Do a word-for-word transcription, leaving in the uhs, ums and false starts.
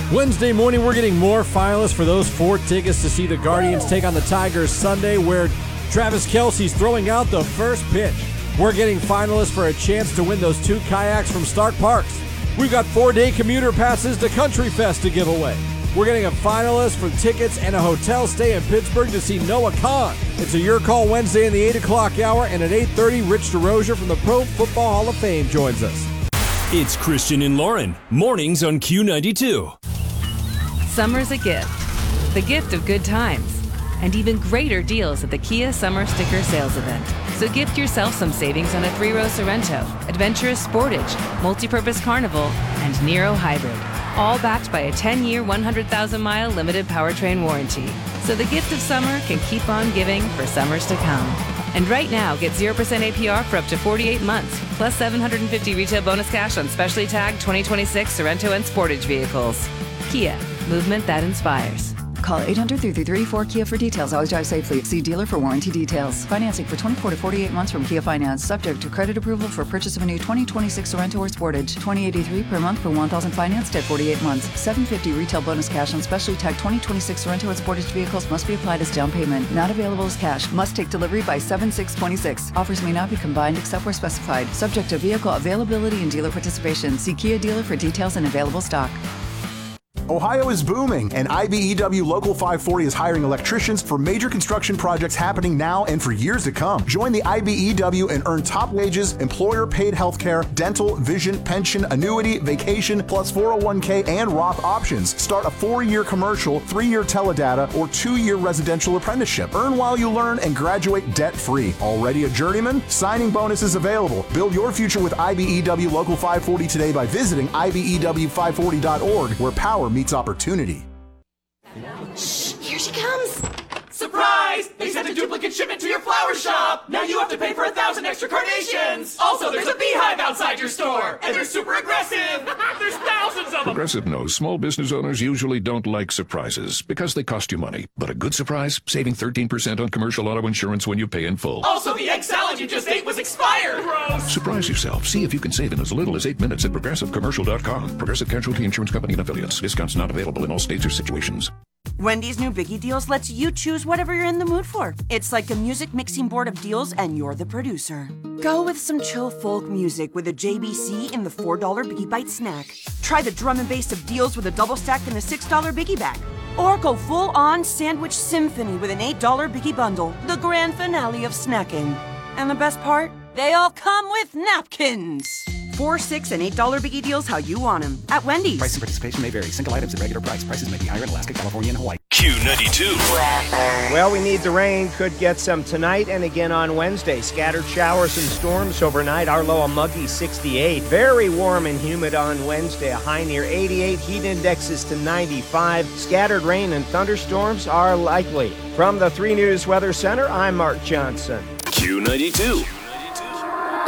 Wednesday morning, we're getting more finalists for those four tickets to see the Guardians take on the Tigers Sunday, where Travis Kelce's throwing out the first pitch. We're getting finalists for a chance to win those two kayaks from Stark Parks. We've got four-day commuter passes to Country Fest to give away. We're getting a finalist for tickets and a hotel stay in Pittsburgh to see Noah Khan. It's a Your Call Wednesday in the eight o'clock hour, and at eight thirty, Rich DeRozier from the Pro Football Hall of Fame joins us. It's Christian and Lauren, mornings on Q ninety-two. Summer's a gift. The gift of good times. And even greater deals at the Kia Summer Sticker Sales Event. So gift yourself some savings on a three-row Sorrento, Adventurous Sportage, Multi-Purpose Carnival, and Nero Hybrid. All backed by a ten-year, one hundred thousand mile limited powertrain warranty. So the gift of summer can keep on giving for summers to come. And right now, get zero percent A P R for up to forty-eight months, plus seven hundred fifty retail bonus cash on specially tagged twenty twenty-six Sorrento and Sportage vehicles. Kia, movement that inspires. Call eight hundred, three three three, four KIA for details. Always drive safely. See dealer for warranty details. Financing for twenty-four to forty-eight months from Kia Finance. Subject to credit approval for purchase of a new twenty twenty-six Sorrento or Sportage. twenty eighty-three per month for one thousand financed at forty-eight months. seven hundred fifty retail bonus cash on specially tagged twenty twenty-six Sorrento and Sportage vehicles must be applied as down payment. Not available as cash. Must take delivery by seven six twenty-six. Offers may not be combined except where specified. Subject to vehicle availability and dealer participation. See Kia dealer for details and available stock. Ohio is booming, and I B E W Local five forty is hiring electricians for major construction projects happening now and for years to come. Join the I B E W and earn top wages, employer-paid health care, dental, vision, pension, annuity, vacation, plus four oh one k and Roth options. Start a four-year commercial, three-year teledata, or two-year residential apprenticeship. Earn while you learn and graduate debt-free. Already a journeyman? Signing bonuses available. Build your future with I B E W Local five forty today by visiting I B E W five forty dot org, where power meets opportunity. Shh, here she comes. Surprise! They sent a duplicate shipment to your flower shop. Now you have to pay for a thousand extra carnations. Also, there's a beehive outside your store, and they're super aggressive. There's thousands of them. Progressive knows small business owners usually don't like surprises because they cost you money. But a good surprise, saving thirteen percent on commercial auto insurance when you pay in full. Also, the egg salad you just ate was expired. Gross. Surprise yourself. See if you can save in as little as eight minutes at progressive commercial dot com. Progressive Casualty Insurance Company and affiliates. Discounts not available in all states or situations. Wendy's new Biggie Deals lets you choose whatever you're in the mood for. It's like a music mixing board of deals, and you're the producer. Go with some chill folk music with a J B C in the four dollar Biggie Bite snack. Try the drum and bass of deals with a double stack in the six dollar Biggie Bag. Or go full-on sandwich symphony with an eight dollar Biggie Bundle, the grand finale of snacking. And the best part? They all come with napkins. Four, six, and eight dollar Biggie Deals how you want them at Wendy's. Price and participation may vary. Single items at regular price. Prices may be higher in Alaska, California, and Hawaii. Q ninety-two. Well, we need the rain. Could get some tonight and again on Wednesday. Scattered showers and storms overnight. Our low a muggy sixty-eight. Very warm and humid on Wednesday. A high near eighty-eight. Heat indexes to ninety-five. Scattered rain and thunderstorms are likely. From the three News Weather Center, I'm Mark Johnson. Q ninety-two.